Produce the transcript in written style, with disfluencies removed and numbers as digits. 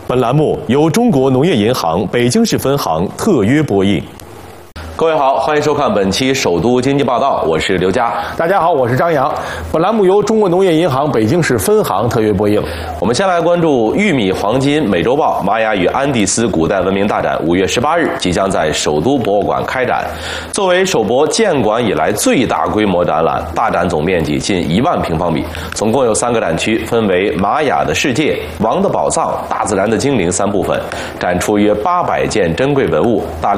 本栏目由中国农业银行北京市分行特约播映。各位好，欢迎收看本期《首都经济报道》，我是刘佳。 大家好，我是张扬。本栏目由中国农业银行北京市分行特约播映。 我们先来关注玉米黄金美洲豹玛雅与安第斯古代文明大展，5月18日即将在首都博物馆开展。作为首博建馆以来最大规模展览，大展总面积近1万平方米，总共有3个展区，分为玛雅的世界、王的宝藏、大自然的精灵3部分，展出约800件珍贵文物，大量